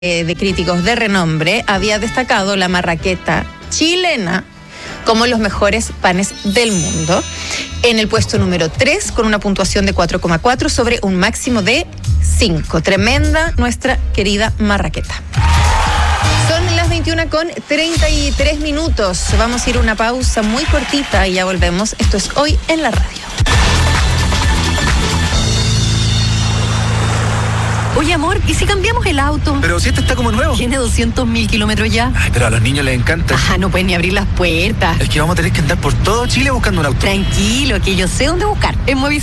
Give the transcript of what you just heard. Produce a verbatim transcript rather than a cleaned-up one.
de críticos de renombre había destacado la marraqueta chilena como los mejores panes del mundo, en el puesto número tres con una puntuación de cuatro coma cuatro sobre un máximo de cinco. Tremenda nuestra querida marraqueta. Son las veintiuna con treinta y tres minutos. Vamos a ir a una pausa muy cortita y ya volvemos. Esto es Hoy en la Radio. Oye, amor, ¿y si cambiamos el auto? Pero si este está como nuevo. Tiene doscientos mil kilómetros ya. Ay, pero a los niños les encanta. Ah, no pueden ni abrir las puertas. Es que vamos a tener que andar por todo Chile buscando un auto. Tranquilo, que yo sé dónde buscar. En Movistar.